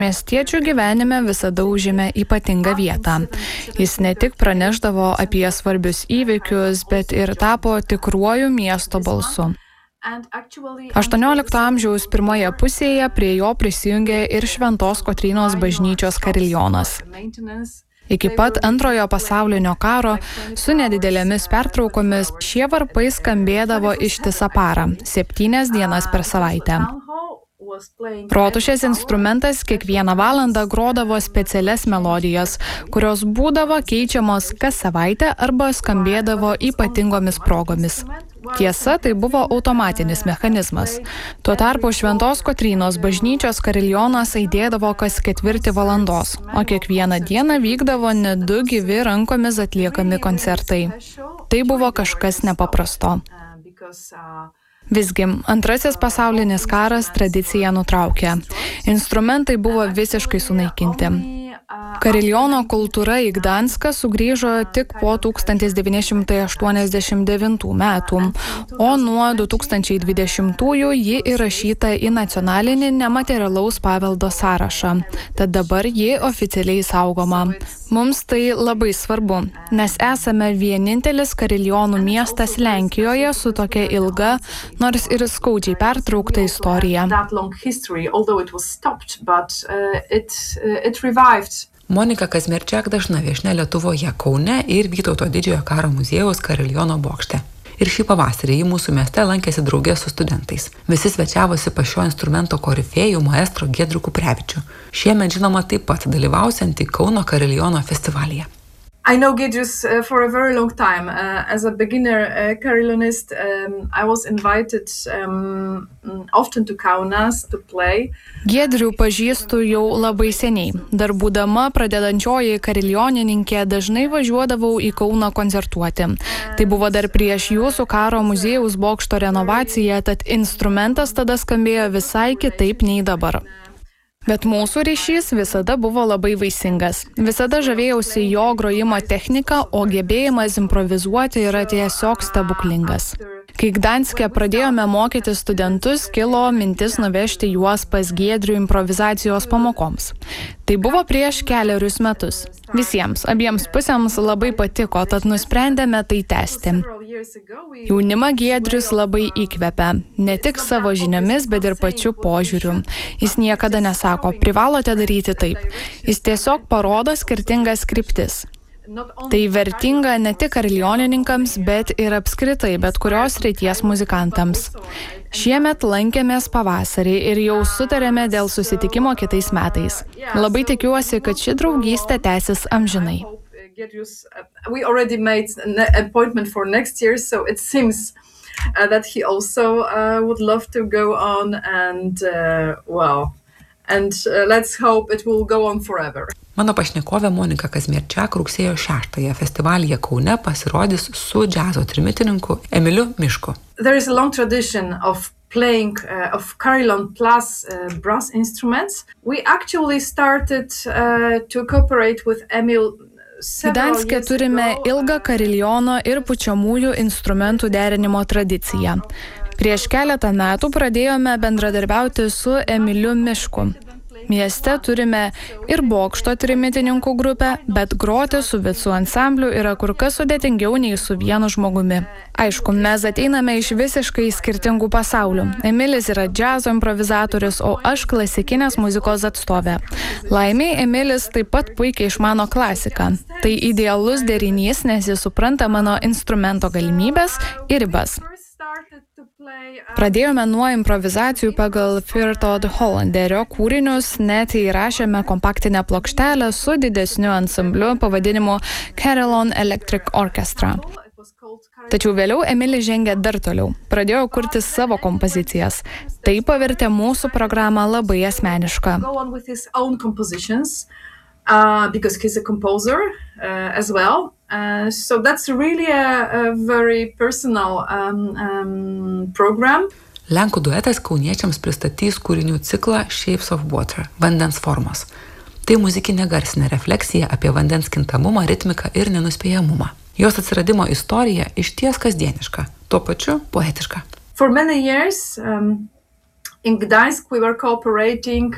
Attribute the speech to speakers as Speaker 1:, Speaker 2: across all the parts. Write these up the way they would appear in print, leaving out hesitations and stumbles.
Speaker 1: Miestiečių gyvenime visada užėmė ypatingą vietą. Jis ne tik praneždavo apie svarbius įvykius, bet ir tapo tikruoju miesto balsu. 18 amžiaus pirmoje pusėje prie jo prisijungė ir Šventos Kotrynos bažnyčios kariljonas. Iki pat Antrojo pasaulinio karo su nedidelėmis pertraukomis šie varpai skambėdavo ištisą parą, 7 dienas per savaitę. Rotušės instrumentas kiekvieną valandą grodavo specialias melodijas, kurios būdavo keičiamos kas savaitę arba skambėdavo ypatingomis progomis. Tiesa, tai buvo automatinis mechanizmas. Tuo tarpu Šventos Kotrynos bažnyčios kariljonas aidėdavo kas 4 valandos, o kiekvieną dieną vykdavo net 2 gyvi rankomis atliekami koncertai. Tai buvo kažkas nepaprasto. Visgi, Antrasis pasaulinis karas tradiciją nutraukė. Instrumentai buvo visiškai sunaikinti. Kariljono kultūra į Gdanską sugrįžo tik po 1989 metų, o nuo 2020-ųjų ji įrašyta į nacionalinį nematerialaus paveldo sąrašą, tad dabar ji oficialiai saugoma. Mums tai labai svarbu, nes esame vienintelis kariljonų miestas Lenkijoje su tokia ilga, nors ir skaudžiai pertraukta istorija.
Speaker 2: Monika Kazmierčiak dažna viešnia Lietuvoje, Kaune ir Vytauto didžiojo karo muziejaus kariljono bokšte. Ir šį pavasarį į mūsų mieste lankėsi drauge su studentais. Visi svečiavosi pas šio instrumento korifėjų maestro Giedrių Kuprevičių. Šiemet žinoma taip pat dalyvausiantį Kauno kariljono festivalyje.
Speaker 3: I know Giedrius for a very long time. As a beginner carillonist, I was invited often to Kaunas to play.
Speaker 1: Giedrių pažįstu jau labai seniai. Dar būdama pradedančioji kariljonininkė dažnai važiuodavau į Kauną koncertuoti. Tai buvo dar prieš jūsų karo muziejaus bokšto renovaciją, tad instrumentas tada skambėjo visai kitaip nei dabar. Bet mūsų ryšys visada buvo labai vaisingas. Visada žavėjausi jo grojimo technika, o gebėjimas improvizuoti yra tiesiog stebuklingas. Kai Gdanske pradėjome mokyti studentus, kilo mintis nuvežti juos pas Giedrių improvizacijos pamokoms. Tai buvo prieš 4 metus. Visiems, abiems pusėms labai patiko, tad nusprendėme tai tęsti. Jaunimą Giedrius labai įkvepia, ne tik savo žiniomis, bet ir pačiu požiūriu. Jis niekada nesako, privalote daryti taip. Jis tiesiog parodo skirtingas kryptis. Tai vertinga ne tik kariljonininkams, bet ir apskritai bet kurios srities muzikantams. Šiemet lankėmės pavasarį ir jau sutarėme dėl susitikimo kitais metais. Labai tikiuosi, kad ši draugystė tęsis amžinai.
Speaker 3: We already made an appointment for next year, so it seems that he also would love to go on and let's hope it will go on forever.
Speaker 2: Mano pašnekovė Monika Kazmierčiak rugsėjo 6-ąją festivalyje Kaune pasirodys su džiazo trimitininku Emiliu Mišku.
Speaker 3: There is a long tradition of playing of carillon plus brass instruments. We actually started to cooperate with Emil.
Speaker 1: Gdanske turime ilgą kariljono ir pučiamųjų instrumentų derinimo tradiciją. Prieš keletą metų pradėjome bendradarbiauti su Emiliu Mišku. Mieste turime ir bokšto trimitininkų grupę, bet groti su visų ansambliu yra kur kas sudėtingiau nei su vienu žmogumi. Aišku, mes ateiname iš visiškai skirtingų pasaulių. Emilis yra džiazo improvizatorius, o aš klasikinės muzikos atstovė. Laimiai, Emilis taip pat puikiai išmano klasiką. Tai idealus derinys, nes jis supranta mano instrumento galimybės ir ribas. Pradėjome nuo improvizacijų pagal Firtod Hollanderio kūrinius, net įrašėme kompaktinę plokštelę su didesniu ansambliu pavadinimu Carillon Electric Orchestra. Tačiau vėliau Emilis žengė dar toliau, pradėjo kurti savo kompozicijas. Tai pavertė mūsų programą labai asmenišką.
Speaker 3: Because he's a composer as well. So that's really a very personal program.
Speaker 2: Lenkų duetas kauniečiams pristatys kūrinių ciklą Shapes of Water – vandens formos. Tai muzikinė garsinė refleksija apie vandens kintamumą, ritmiką ir nenuspėjamumą. Jos atsiradimo istorija išties kasdieniška, tuo pačiu poetiška.
Speaker 3: For many years in Gdańsk we were cooperating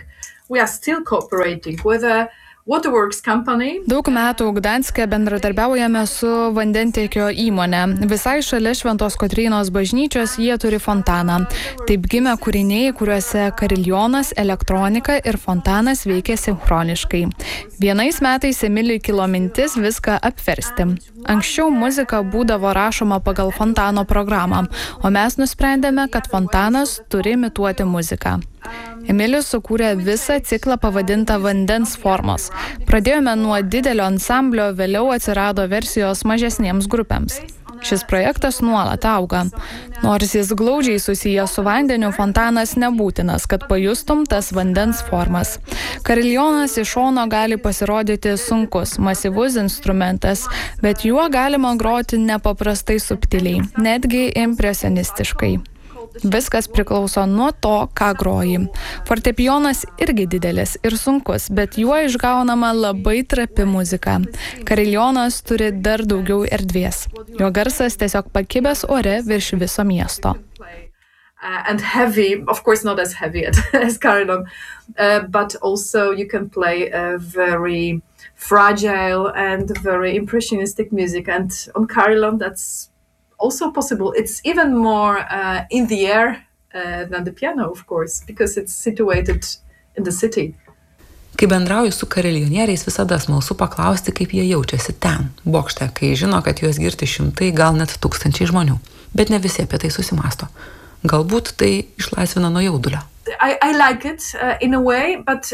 Speaker 3: we are still cooperating with a waterworks company.
Speaker 1: Daug metų Gdanske bendradarbiaujame su vandentiekio įmonė. Visai šalia Šventos Kotrynos bažnyčios jie turi fontaną. Taip gimė kūriniai, kuriuose kariljonas, elektronika ir fontanas veikia sinchroniškai. Vienais metais Emilijai kilo mintis viską apversti. Anksčiau muzika būdavo rašoma pagal fontano programą, o mes nusprendėme, kad fontanas turi imituoti muziką. Emilijus sukūrė visą ciklą pavadintą vandens formos. Pradėjome nuo didelio ansamblio, vėliau atsirado versijos mažesniems grupėms. Šis projektas nuolat auga. Nors jis glaudžiai susijęs su vandeniu, fontanas nebūtinas, kad pajustum tas vandens formas. Kariljonas iš šono gali pasirodyti sunkus, masyvus instrumentas, bet juo galima groti nepaprastai subtiliai, netgi impresionistiškai. Viskas priklauso nuo to, ką groji. Fortepijonas irgi didelis ir sunkus, bet juo išgaunama labai trapi muzika. Kariljonas turi dar daugiau erdvės. Jo garsas tiesiog pakibęs ore virš viso miesto.
Speaker 3: And heavy, of course not as heavy as carillon, but also you can play a very fragile and very impressionistic music. And on carillon that's also possible. It's even more in the air than the piano, of course, because it's situated in the city.
Speaker 2: Kai bendrauju su kariljonieriais, visada smalsu paklausti, kaip jie jaučiasi ten, bokšte, kai žino, kad juos girti šimtai, gal net tūkstančiai žmonių. Bet ne visi apie tai susimąsto. Galbūt tai išlaisvina nuo jaudulio.
Speaker 3: I like it in a way, but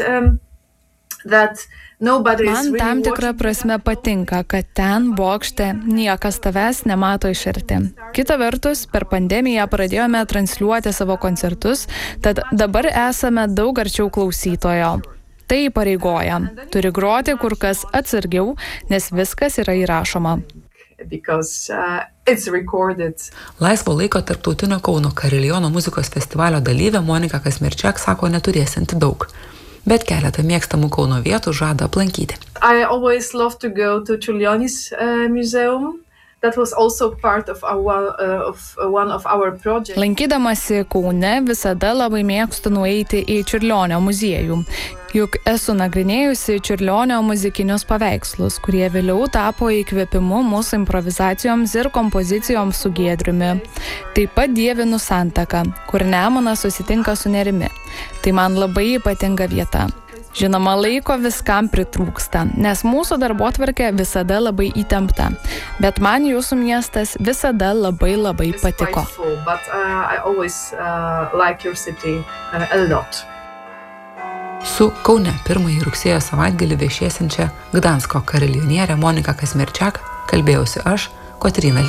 Speaker 1: Man tam tikra prasme patinka, kad ten, bokšte, niekas tavęs nemato iš arti. Kita vertus, per pandemiją pradėjome transliuoti savo koncertus, tad dabar esame daug arčiau klausytojo. Tai įpareigoja. Turi groti kur kas atsargiau, nes viskas yra įrašoma.
Speaker 2: Laisvo laiko tarptautinio Kauno Kariljono muzikos festivalio dalyvė Monika Kazmierčiak sako neturėsianti daug. Bet keletą mėgstamų Kauno vietų žada aplankyti.
Speaker 3: I always love to go to Čiurlionis museum. That was also part of one of our projects.
Speaker 1: Lankydamasi Kaune visada labai mėgstu nueiti į Čiurlionio muziejų. Juk esu nagrinėjusi Čiurlionio muzikinius paveikslus, kurie vėliau tapo įkvėpimu mūsų improvizacijoms ir kompozicijoms su Giedriumi. Taip pat dievinu Santaką, kur Nemunas susitinka su Nerimi. Tai man labai ypatinga vieta. Žinoma, laiko viskam pritrūksta, nes mūsų darbotvarkė visada labai įtempta. Bet man jūsų miestas visada labai patiko.
Speaker 2: Su Kaune 1 rugsėjo savaitgalį viešėsiančia Gdansko kariljonierė Monika Kazmierčiak kalbėjausi aš, Kotryna